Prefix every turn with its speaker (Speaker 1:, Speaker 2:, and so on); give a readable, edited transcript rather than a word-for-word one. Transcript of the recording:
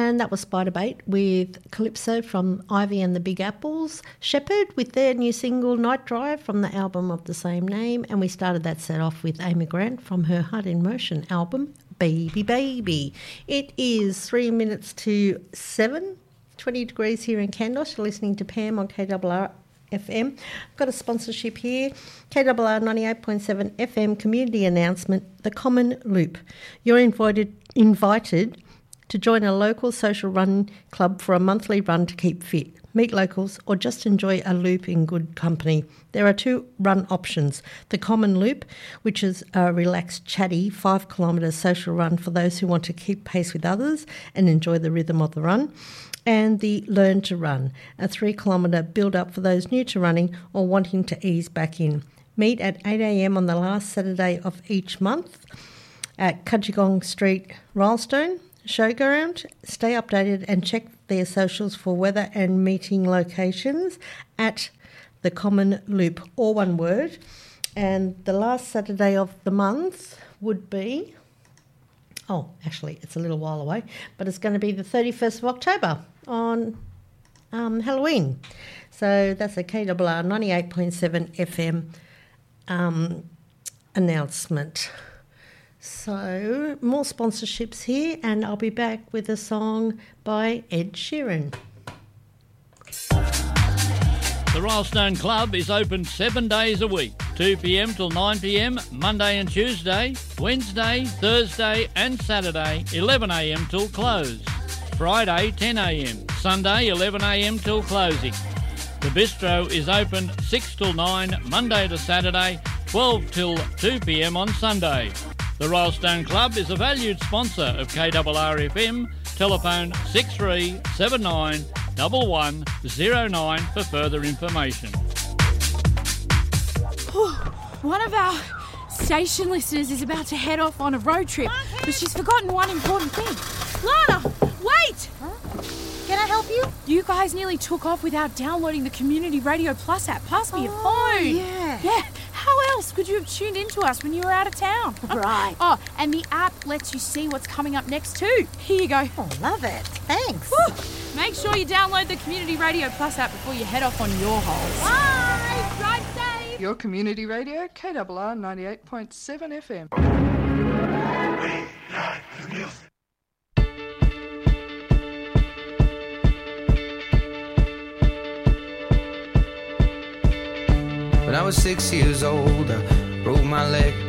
Speaker 1: And that was Spiderbait with Calypso from Ivy and the Big Apples. Shepherd with their new single Night Drive from the album of the same name. And we started that set off with Amy Grant from her Heart in Motion album, Baby Baby. It is 3 minutes to 7, 20 degrees here in Kandos. You're listening to Pam on KRR FM. I've got a sponsorship here. KRR 98.7 FM community announcement, The Common Loop. You're invited to join a local social run club for a monthly run to keep fit, meet locals, or just enjoy a loop in good company. There are 2 run options. The Common Loop, which is a relaxed, chatty 5-kilometre social run for those who want to keep pace with others and enjoy the rhythm of the run. And the Learn to Run, a 3-kilometre build-up for those new to running or wanting to ease back in. Meet at 8 a.m. on the last Saturday of each month at Cudgegong Street, Rylstone Showground. Stay updated and check their socials for weather and meeting locations at The Common Loop, all one word. And the last Saturday of the month would be... Oh, actually, it's a little while away, but it's going to be the 31st of October on Halloween. So that's a KRR 98.7 FM announcement. So more sponsorships here, and I'll be back with a song by Ed Sheeran.
Speaker 2: The Rylstone Club is open 7 days a week, 2 p.m. till 9 p.m, Monday and Tuesday, Wednesday, Thursday and Saturday, 11 a.m. till close, Friday, 10 a.m, Sunday, 11 a.m. till closing. The bistro is open 6 till 9, Monday to Saturday, 12 till 2 p.m. on Sunday. The Rylstone Club is a valued sponsor of KRR FM. Telephone 6379 1109 for further information.
Speaker 3: One of our station listeners is about to head off on a road trip, but she's forgotten one important thing. Lana, wait!
Speaker 4: Huh? Can I help you?
Speaker 3: You guys nearly took off without downloading the Community Radio Plus app. Pass me your phone.
Speaker 4: Yeah.
Speaker 3: How else could you have tuned into us when you were out of town?
Speaker 4: Right.
Speaker 3: Oh, and the app lets you see what's coming up next too. Here you go.
Speaker 4: Oh, love it. Thanks.
Speaker 3: Woo. Make sure you download the Community Radio Plus app before you head off on your holes.
Speaker 4: Bye. Drive safe.
Speaker 5: Your community radio, KRR 98.7 FM.
Speaker 6: We like the music.
Speaker 7: When I was 6 years old, I broke my leg